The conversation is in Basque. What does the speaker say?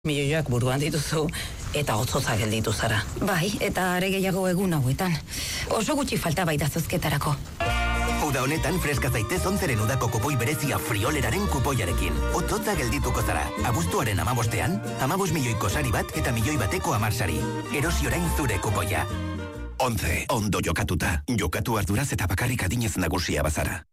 Milioiak buruan dituzu eta hotzotzak gelditu zara. Bai, eta are gehiago egun hauetan. Oso gutxi falta bai da zozketarako. Uda honetan freska zaitez 11ren udako kupoi berezia frioleraren kupoiarekin. Hotzotza geldituko zara. Abuztuaren 15ean, 15 milioiko sari bat eta milioi bateko 10 sari. Erosi orain zure kupoia. 11. Ondo jokatuta. Jokatu arduraz eta bakarrik adinez nagusia bazara.